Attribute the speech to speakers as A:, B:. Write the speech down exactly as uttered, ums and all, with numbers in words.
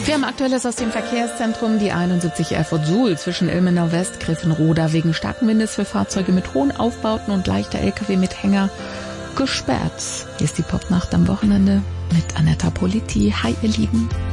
A: Wir haben Aktuelles aus dem Verkehrszentrum. Die einundsiebzig Erfurt Suhl zwischen Ilmenau West, Griffenroda wegen starken Windes für Fahrzeuge mit hohen Aufbauten und leichter L K W mit Hänger gesperrt. Hier ist die Popnacht am Wochenende mit Anetta Politi. Hi, ihr Lieben.